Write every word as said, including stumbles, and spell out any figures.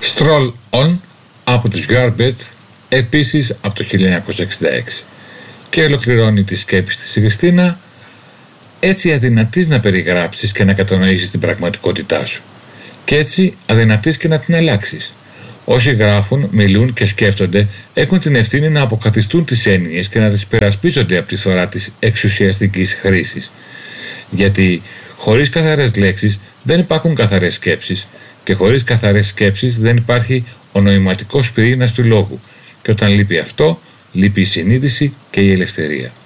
Stroll On από τους Garbage, επίσης από το χίλια εννιακόσια εξήντα έξι. Και ολοκληρώνει τη σκέψη της η Χριστίνα: έτσι αδυνατείς να περιγράψεις και να κατανοήσεις την πραγματικότητά σου. Και έτσι αδυνατείς και να την αλλάξεις. Όσοι γράφουν, μιλούν και σκέφτονται έχουν την ευθύνη να αποκαθιστούν τις έννοιες και να τις υπερασπίζονται από τη φθορά της εξουσιαστικής χρήσης. Γιατί χωρίς καθαρές λέξεις δεν υπάρχουν καθαρές σκέψεις και χωρίς καθαρές σκέψεις δεν υπάρχει ο νοηματικός πυρήνας του λόγου. Και όταν λείπει αυτό, λείπει η συνείδηση και η ελευθερία.